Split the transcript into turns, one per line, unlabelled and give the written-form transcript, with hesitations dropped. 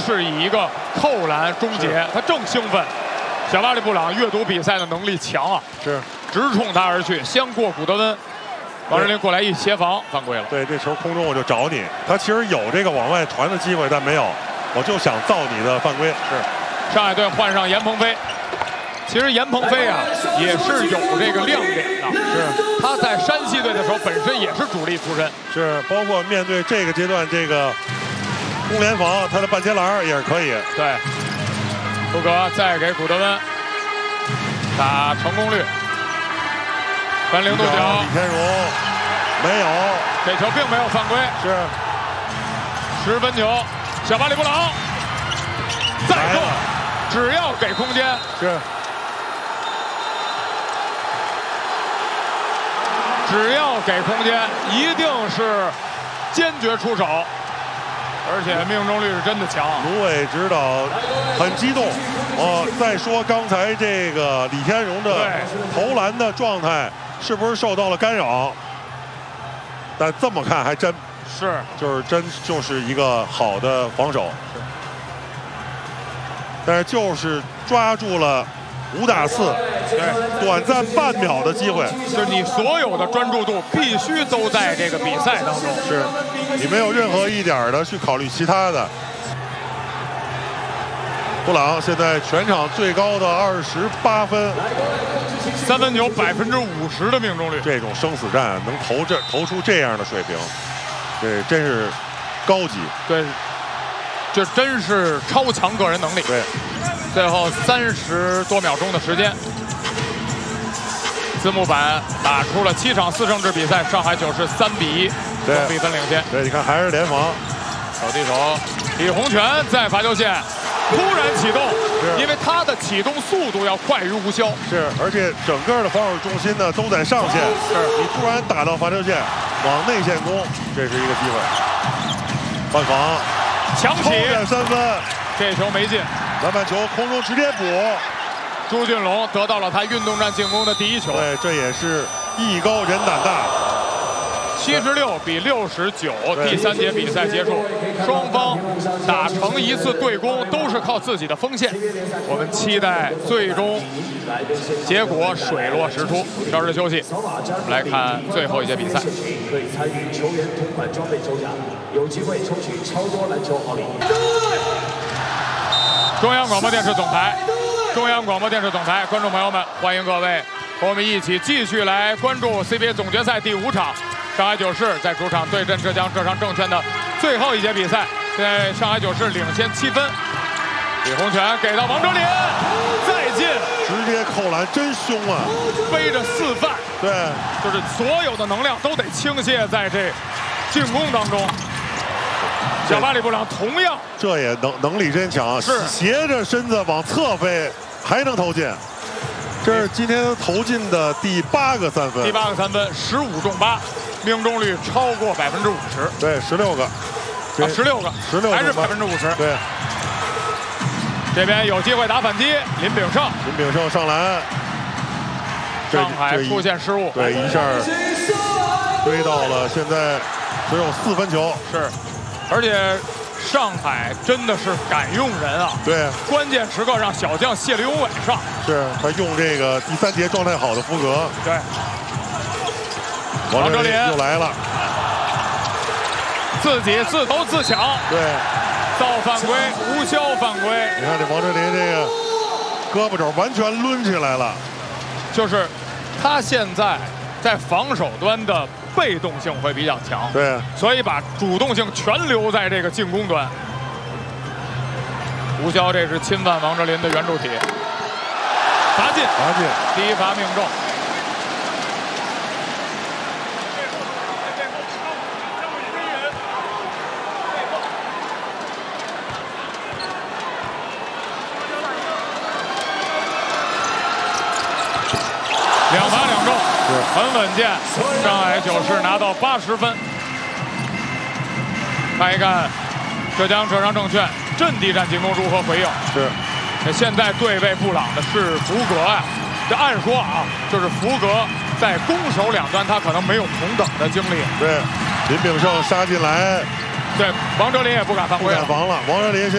是以一个扣篮终结，他正兴奋。小巴里布朗阅读比赛的能力强啊，
是
直冲他而去，先过古德温，王哲林过来一协防，犯规了。
对，这球空中我就找你，他其实有这个往外传的机会，但没有，我就想造你的犯规。
是，上海队换上严鹏飞。其实严鹏飞啊，也是有这个亮点的。
是，
他在山西队的时候，本身也是主力出身。
是，包括面对这个阶段这个攻联防，他的半截篮也是可以。
对，布格再给古德温，打成功率，分0度角。
李天荣没有，
这球并没有犯规。
是
10分球，小巴里布朗再中，只要给空间。
是。
只要给空间，一定是坚决出手，而且命中率是真的强。
卢伟指导很激动。再说刚才这个李天荣的投篮的状态是不是受到了干扰？但这么看还真
是，
就是一个好的防守。但是就是抓住了5打4，对，短暂半秒的机会，
就是你所有的专注度必须都在这个比赛当中，
是你没有任何一点的去考虑其他的。布朗现在全场最高的28分
，3分球50%的命中率，
这种生死战能投出这样的水平，这真是高级。
对，这真是超强个人能力。
对。
最后30多秒钟的时间，字幕版打出了7场4胜制比赛，上海9是3比1，总比分领先。
对，你看还是联防，
手递手，李洪权在罚球线突然启动，因为他的启动速度要快于吴骁。
是，而且整个的防守重心呢都在上线，你突然打到罚球线，往内线攻，这是一个机会。换防，
强起
3分，
这球没进。
篮板球空中直接补，
朱俊龙得到了他运动战进攻的第1球。
对，这也是艺高人胆大。
76比69，第3节比赛结束，双方打成一次对攻都是靠自己的锋线。我们期待最终结果水落石出。稍事休息，我们来看最后一节比赛。
可以参与球员同款装备抽奖，有机会抽取超多篮球好礼。
中央广播电视总台，观众朋友们，欢迎各位和我们一起继续来关注 CBA 总决赛第5场，上海9市在主场对阵浙江证券的最后一节比赛。现在上海9市领先7分，李洪权给到王哲林，再进，
直接扣篮，真凶啊！
背着4犯，
对，
就是所有的能量都得倾泻在这进攻当中。小巴里布朗同样，
这也能力真强，
是
斜着身子往侧飞还能投进，这是今天投进的第8个3分
，15中8，命中率超过50%。
对，16个
，16个，还是50%。
对，
这边有机会打反击，林炳胜
上篮，
上海出现失误，
对，一下追到了，现在只有4分球，
是。而且上海真的是敢用人啊！
对，
关键时刻让小将谢立永伟上，
是他用这个第3节状态好的福格。
对，
王哲林又来了，
自己自投自抢，
对，
造犯规，吴骁犯规。
你看这王哲林这个胳膊肘完全抡起来了，
就是他现在在防守端的被动性会比较强，
对，
所以把主动性全留在这个进攻端。吴骁这是侵犯王哲林的圆柱体，罚进，第1罚命中。2罚2中，很稳健。上海9市拿到80分。看一看浙江证券阵地战进攻如何回应。
是，
现在对位布朗的是福格呀。这按说啊，就是福格在攻守两端他可能没有同等的精力。
对，林炳胜杀进来，
对，王哲林也不敢犯规了。
不敢防了，王哲林